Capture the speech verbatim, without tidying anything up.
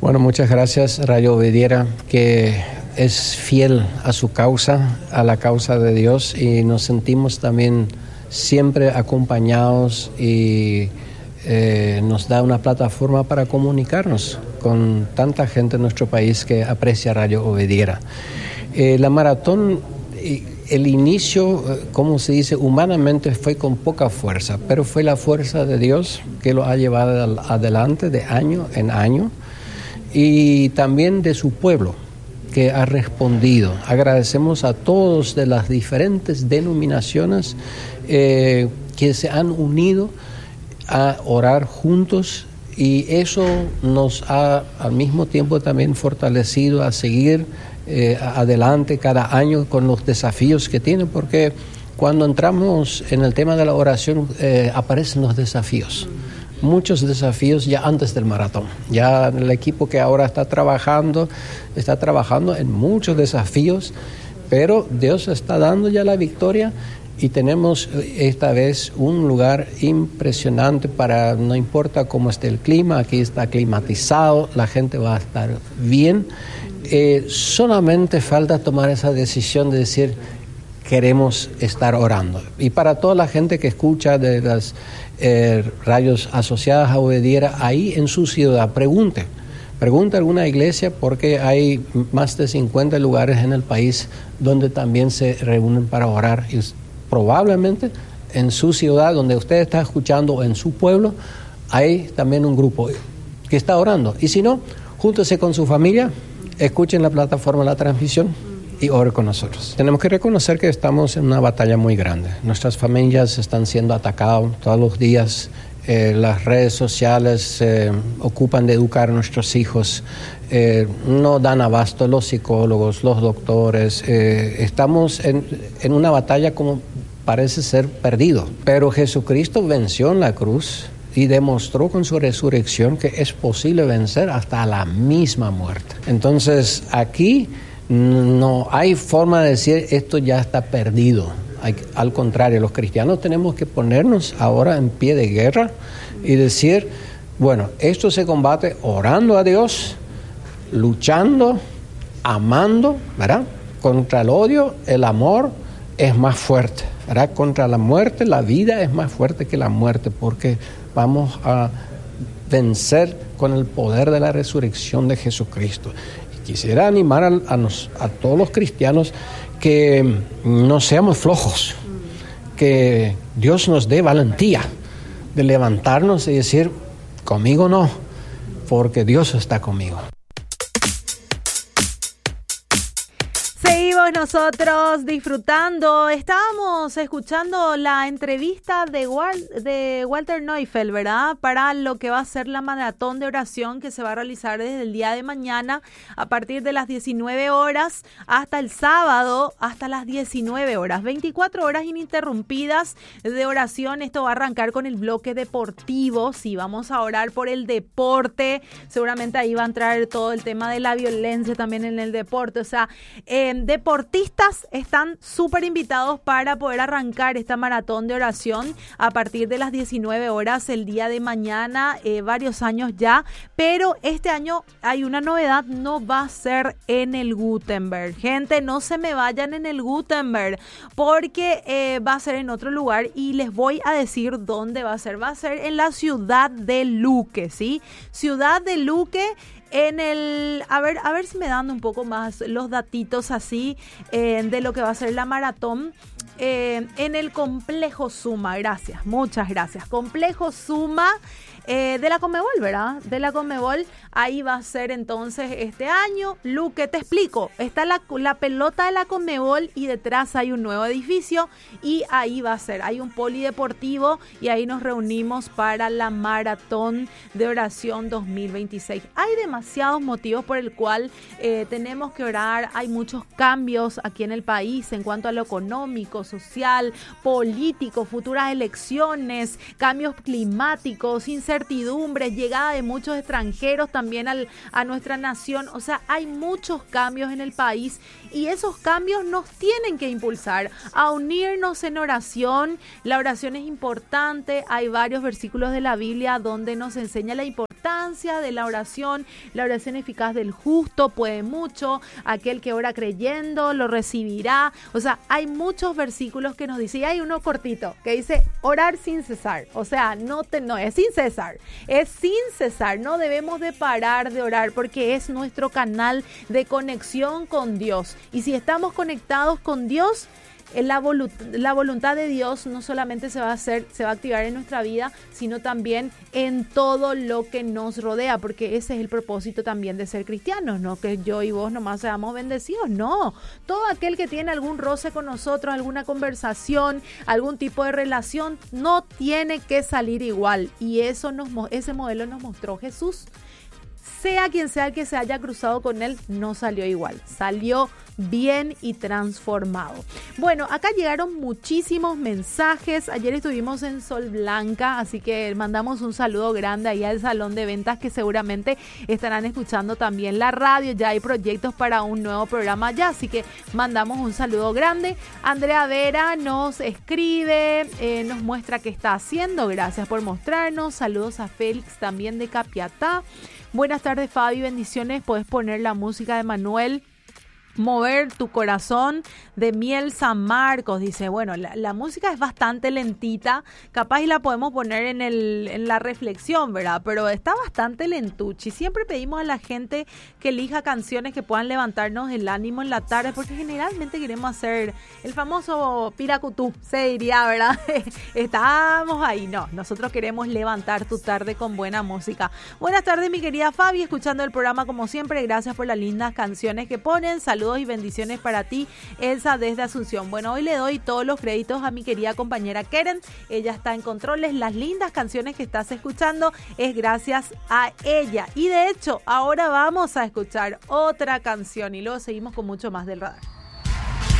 Bueno, muchas gracias, Radio Obediera, que es fiel a su causa, a la causa de Dios, y nos sentimos también siempre acompañados y eh, nos da una plataforma para comunicarnos con tanta gente en nuestro país que aprecia Radio Obediera. Eh, la maratón, el inicio, como se dice, humanamente fue con poca fuerza, pero fue la fuerza de Dios que lo ha llevado adelante de año en año, y también de su pueblo, que ha respondido. Agradecemos a todos de las diferentes denominaciones eh, que se han unido a orar juntos, y eso nos ha al mismo tiempo también fortalecido a seguir eh, adelante cada año con los desafíos que tiene, porque cuando entramos en el tema de la oración eh, aparecen los desafíos. Muchos desafíos ya antes del maratón. Ya el equipo que ahora está trabajando, está trabajando en muchos desafíos, pero Dios está dando ya la victoria, y tenemos esta vez un lugar impresionante para, no importa cómo esté el clima, aquí está climatizado, la gente va a estar bien. Eh, solamente falta tomar esa decisión de decir, queremos estar orando. Y para toda la gente que escucha de las eh, radios asociadas a Obediera, ahí en su ciudad, pregunte. Pregunte a alguna iglesia, porque hay más de cincuenta lugares en el país donde también se reúnen para orar. Y probablemente en su ciudad, donde usted está escuchando, o en su pueblo, hay también un grupo que está orando. Y si no, júntese con su familia, escuchen la plataforma, la transmisión, y ore con nosotros. Tenemos que reconocer que estamos en una batalla muy grande. Nuestras familias están siendo atacadas todos los días. Eh, las redes sociales se eh, ocupan de educar a nuestros hijos. Eh, no dan abasto los psicólogos, los doctores. Eh, estamos en, en una batalla como parece ser perdido. Pero Jesucristo venció en la cruz y demostró con su resurrección que es posible vencer hasta la misma muerte. Entonces, aquí no hay forma de decir esto ya está perdido. Hay, al contrario, los cristianos tenemos que ponernos ahora en pie de guerra y decir, bueno, esto se combate orando a Dios, luchando, amando, ¿verdad? Contra el odio, el amor es más fuerte, ¿verdad? Contra la muerte, la vida es más fuerte que la muerte, porque vamos a vencer con el poder de la resurrección de Jesucristo. Quisiera animar a, a, nos, a todos los cristianos que no seamos flojos, que Dios nos dé valentía de levantarnos y decir, conmigo no, porque Dios está conmigo. Seguimos nosotros disfrutando. Estábamos escuchando la entrevista de, Wal- de Walter Neufeld, ¿verdad? Para lo que va a ser la maratón de oración que se va a realizar desde el día de mañana a partir de las diecinueve horas hasta el sábado, hasta las diecinueve horas. veinticuatro horas ininterrumpidas de oración. Esto va a arrancar con el bloque deportivo. Sí, vamos a orar por el deporte. Seguramente ahí va a entrar todo el tema de la violencia también en el deporte. O sea, eh, deportistas están súper invitados para poder arrancar esta maratón de oración a partir de las diecinueve horas el día de mañana, eh, varios años ya, pero este año hay una novedad, no va a ser en el Gutenberg. Gente, no se me vayan en el Gutenberg, porque eh, va a ser en otro lugar, y les voy a decir dónde va a ser. Va a ser en la ciudad de Luque, ¿sí? Ciudad de Luque. En el, a ver, a ver si me dan un poco más los datitos así eh, de lo que va a ser la maratón. Eh, en el Complejo Suma, gracias, muchas gracias. Complejo Suma eh, de la Conmebol, ¿verdad? De la Conmebol, ahí va a ser entonces este año. Luque, te explico, está la, la pelota de la Conmebol y detrás hay un nuevo edificio, y ahí va a ser, hay un polideportivo, y ahí nos reunimos para la maratón de oración dos mil veintiséis. Hay demasiados motivos por el cual eh, tenemos que orar. Hay muchos cambios aquí en el país en cuanto a lo económico, social, político, futuras elecciones, cambios climáticos, incertidumbre incertidumbres, llegada de muchos extranjeros también al, a nuestra nación. O sea, hay muchos cambios en el país y esos cambios nos tienen que impulsar a unirnos en oración. La oración es importante. Hay varios versículos de la Biblia donde nos enseña la importancia de la oración. La oración eficaz del justo puede mucho. Aquel que ora creyendo lo recibirá. O sea, hay muchos versículos que nos dicen, y hay uno cortito que dice orar sin cesar. O sea, no, te, no es sin cesar, es sin cesar. No debemos de parar de orar porque es nuestro canal de conexión con Dios. Y si estamos conectados con Dios, La, volu- la voluntad de Dios no solamente se va a hacer, se va a activar en nuestra vida, sino también en todo lo que nos rodea, porque ese es el propósito también de ser cristianos, no que yo y vos nomás seamos bendecidos, no. Todo aquel que tiene algún roce con nosotros, alguna conversación, algún tipo de relación, no tiene que salir igual. Y eso nos, ese modelo nos mostró Jesús. Sea quien sea el que se haya cruzado con él, no salió igual, salió bien y transformado. Bueno, acá llegaron muchísimos mensajes. Ayer estuvimos en Sol Blanca, así que mandamos un saludo grande ahí al salón de ventas que seguramente estarán escuchando también la radio. Ya hay proyectos para un nuevo programa allá, así que mandamos un saludo grande. Andrea Vera nos escribe, eh, nos muestra qué está haciendo. Gracias por mostrarnos. Saludos a Félix también de Capiatá. Buenas tardes, Fabi, bendiciones. Puedes poner la música de Manuel Mover tu corazón de Miel San Marcos. Dice, bueno, la, la música es bastante lentita, capaz y la podemos poner en, el, en la reflexión, ¿verdad? Pero está bastante lentuchi. Siempre pedimos a la gente que elija canciones que puedan levantarnos el ánimo en la tarde, porque generalmente queremos hacer el famoso piracutú, se diría, ¿verdad? Estamos ahí, no, nosotros queremos levantar tu tarde con buena música. Buenas tardes, mi querida Fabi, escuchando el programa como siempre, gracias por las lindas canciones que ponen. Saludos y bendiciones para ti, Elsa, desde Asunción. Bueno, hoy le doy todos los créditos a mi querida compañera Keren. Ella está en controles. Las lindas canciones que estás escuchando es gracias a ella. Y de hecho, ahora vamos a escuchar otra canción y luego seguimos con mucho más del radar.